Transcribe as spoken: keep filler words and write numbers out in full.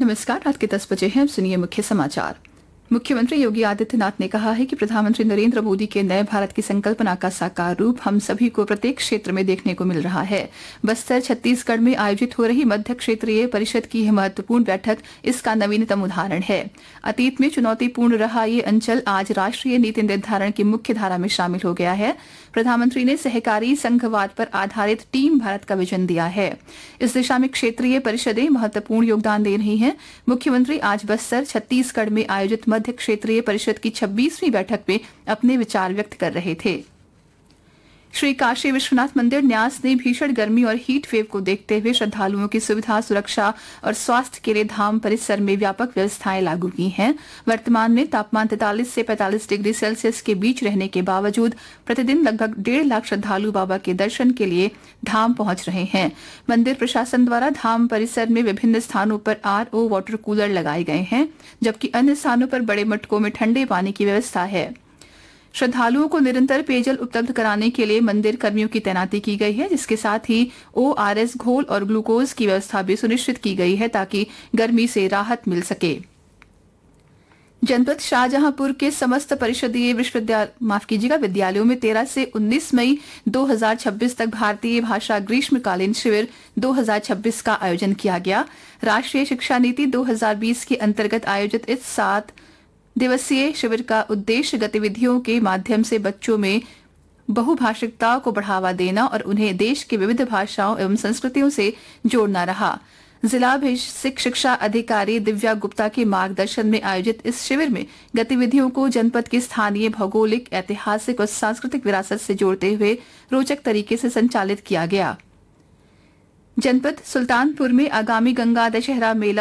नमस्कार। रात के दस बजे हैं। अब सुनिए मुख्य समाचार। मुख्यमंत्री योगी आदित्यनाथ ने कहा है कि प्रधानमंत्री नरेंद्र मोदी के नए भारत की संकल्पना का साकार रूप हम सभी को प्रत्येक क्षेत्र में देखने को मिल रहा है। बस्तर छत्तीसगढ़ में आयोजित हो रही मध्य क्षेत्रीय परिषद की यह महत्वपूर्ण बैठक इसका नवीनतम उदाहरण है। अतीत में चुनौतीपूर्ण रहा ये अंचल आज राष्ट्रीय नीति निर्धारण की मुख्य धारा में शामिल हो गया है। प्रधानमंत्री ने सहकारी संघवाद पर आधारित टीम भारत का विजन दिया है। इस दिशा में क्षेत्रीय परिषदें महत्वपूर्ण योगदान दे रही हैं। मुख्यमंत्री आज बस्तर छत्तीसगढ़ में आयोजित मध्य क्षेत्रीय परिषद की छब्बीसवीं बैठक में अपने विचार व्यक्त कर रहे थे। श्री काशी विश्वनाथ मंदिर न्यास ने भीषण गर्मी और हीट वेव को देखते हुए श्रद्धालुओं की सुविधा, सुरक्षा और स्वास्थ्य के लिए धाम परिसर में व्यापक व्यवस्थाएं लागू की हैं। वर्तमान में तापमान तैंतालीस से पैंतालीस डिग्री सेल्सियस के बीच रहने के बावजूद प्रतिदिन लगभग डेढ़ लाख श्रद्धालु बाबा के दर्शन के लिए धाम पहुंच रहे हैं। मंदिर प्रशासन द्वारा धाम परिसर में विभिन्न स्थानों पर आर ओ वाटर कूलर लगाए गए हैं, जबकि अन्य स्थानों पर बड़े मटकों में ठंडे पानी की व्यवस्था है। श्रद्धालुओं को निरंतर पेयजल उपलब्ध कराने के लिए मंदिर कर्मियों की तैनाती की गई है, जिसके साथ ही ओ आर एस घोल और ग्लूकोज की व्यवस्था भी सुनिश्चित की गई है ताकि गर्मी से राहत मिल सके। जनपद शाहजहांपुर के समस्त परिषदीय विश्वविद्यालय माफ कीजिएगा विद्यालयों में तेरह से उन्नीस मई दो हज़ार छब्बीस तक भारतीय भाषा ग्रीष्मकालीन शिविर दो हज़ार छब्बीस का आयोजन किया गया। राष्ट्रीय शिक्षा नीति दो हज़ार बीस के अंतर्गत आयोजित इस सात दिवसीय शिविर का उद्देश्य गतिविधियों के माध्यम से बच्चों में बहुभाषिकता को बढ़ावा देना और उन्हें देश की विविध भाषाओं एवं संस्कृतियों से जोड़ना रहा। जिला बेसिक शिक्षा अधिकारी दिव्या गुप्ता के मार्गदर्शन में आयोजित इस शिविर में गतिविधियों को जनपद की स्थानीय भौगोलिक, ऐतिहासिक और सांस्कृतिक विरासत से जोड़ते हुए रोचक तरीके से संचालित किया गया। जनपद सुल्तानपुर में आगामी गंगा दशहरा मेला